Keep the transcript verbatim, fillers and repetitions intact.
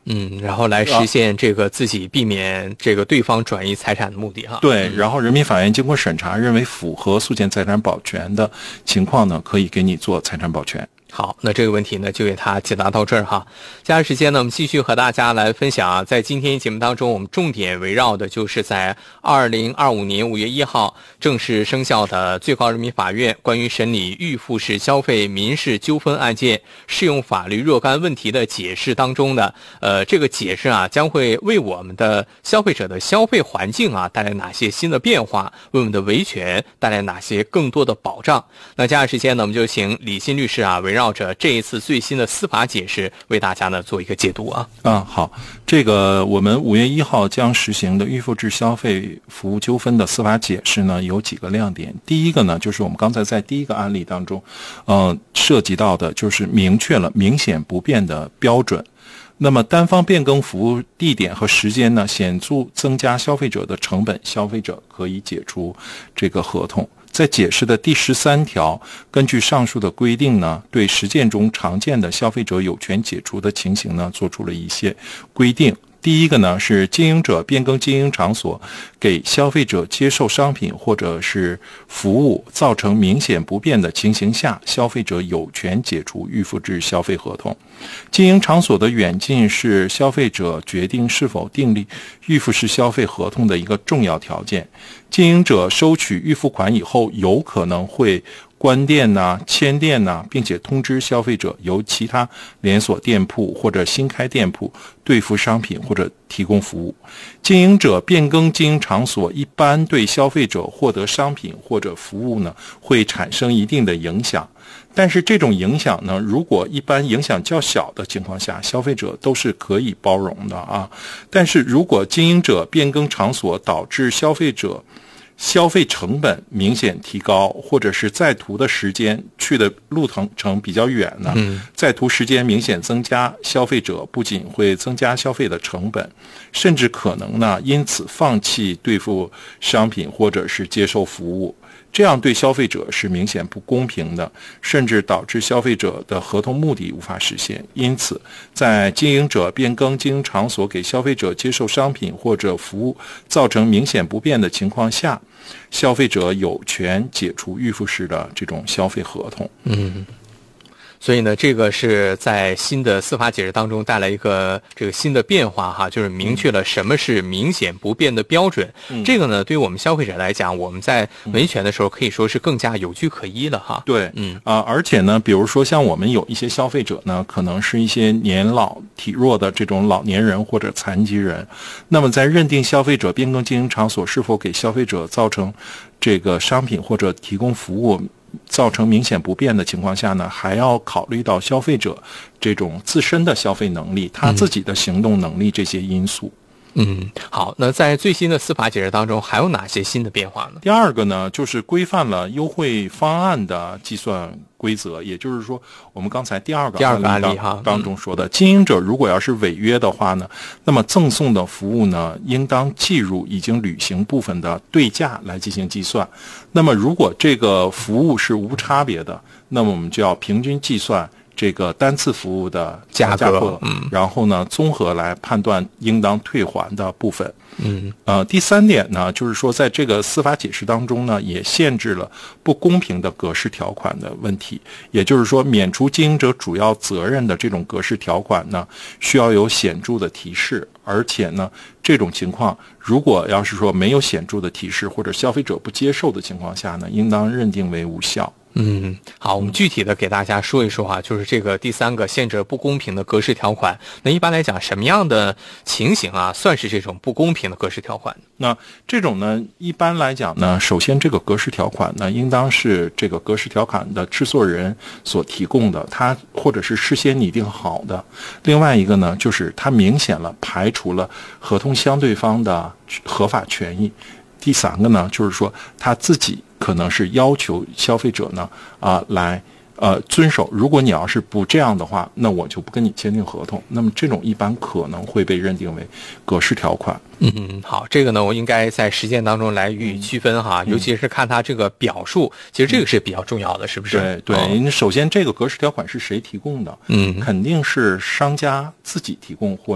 嗯，然后来实现这个自己避免这个对方转移财产的目的哈。 对，然后人民法院经过审查，认为符合诉前财产保全的情况呢，可以给你做财产保全。 好，那这个问题呢就给他解答到这儿哈。接下来时间呢，我们继续和大家来分享啊，在今天节目当中，我们重点围绕的就是在二零二五年五月一号正式生效的最高人民法院关于审理预付式消费民事纠纷案件适用法律若干问题的解释当中的，呃，这个解释啊，将会为我们的消费者的消费环境啊带来哪些新的变化，为我们的维权带来哪些更多的保障。那接下来时间呢，我们就请李欣律师啊，围绕绕着这一次最新的司法解释为大家呢做一个解读啊。 啊，好，这个我们五月一号将实行的预付制消费服务纠纷的司法解释呢，有几个亮点。第一个呢，就是我们刚才在第一个案例当中，呃，涉及到的就是明确了明显不变的标准。那么单方变更服务地点和时间呢，显著增加消费者的成本，消费者可以解除这个合同。在解释的第十三条，根据上述的规定呢，对实践中常见的消费者有权解除的情形呢，做出了一些规定。第一个呢，是经营者变更经营场所，给消费者接受商品或者是服务造成明显不便的情形下，消费者有权解除预付制消费合同。经营场所的远近是消费者决定是否订立预付式消费合同的一个重要条件。经营者收取预付款以后，有可能会关店呐、迁店呐，并且通知消费者由其他连锁店铺或者新开店铺兑付商品或者提供服务。经营者变更经营场所，一般对消费者获得商品或者服务呢，会产生一定的影响。但是这种影响呢，如果一般影响较小的情况下，消费者都是可以包容的啊。但是如果经营者变更场所导致消费者消费成本明显提高，或者是在途的时间去的路程程比较远呢，嗯、在途时间明显增加，消费者不仅会增加消费的成本，甚至可能呢因此放弃兑付商品或者是接受服务。这样对消费者是明显不公平的，甚至导致消费者的合同目的无法实现。因此，在经营者变更经营场所给消费者接受商品或者服务造成明显不便的情况下，消费者有权解除预付式的这种消费合同。 嗯。所以呢，这个是在新的司法解释当中带来一个这个新的变化哈，就是明确了什么是明显不变的标准。嗯、这个呢，对于我们消费者来讲，我们在维权的时候可以说是更加有据可依了哈。 对，嗯啊、呃，而且呢，比如说像我们有一些消费者呢，可能是一些年老体弱的这种老年人或者残疾人，那么在认定消费者变更经营场所是否给消费者造成这个商品或者提供服务造成明显不便的情况下呢，还要考虑到消费者这种自身的消费能力，他自己的行动能力这些因素。 嗯，好，那在最新的司法解释当中还有哪些新的变化呢？ 第二个呢，就是规范了优惠方案的计算规则，也就是说我们刚才第二个第二个案例哈当中说的、嗯、经营者如果要是违约的话呢，那么赠送的服务呢应当计入已经履行部分的对价来进行计算。那么如果这个服务是无差别的，那么我们就要平均计算这个单次服务的价格，价格嗯，然后呢，综合来判断应当退还的部分。嗯，呃，第三点呢，就是说，在这个司法解释当中呢，也限制了不公平的格式条款的问题。也就是说，免除经营者主要责任的这种格式条款呢，需要有显著的提示，而且呢，这种情况如果要是说没有显著的提示或者消费者不接受的情况下呢，应当认定为无效。 嗯，好，我们具体的给大家说一说哈，就是这个第三个限制不公平的格式条款。那一般来讲，什么样的情形啊，算是这种不公平的格式条款？ 那这种呢，一般来讲呢，首先这个格式条款呢，应当是这个格式条款的制作人所提供的，他或者是事先拟定好的。另外一个呢，就是它明显了排除了合同相对方的合法权益。第三个呢，就是说他自己可能是要求消费者呢啊、呃、来呃遵守，如果你要是不这样的话，那我就不跟你签订合同。那么这种一般可能会被认定为格式条款。 嗯，好，这个呢，我应该在实践当中来予以区分哈，嗯、尤其是看它这个表述，其实这个是比较重要的，是不是？ 对对，哦、首先这个格式条款是谁提供的？嗯，肯定是商家自己提供或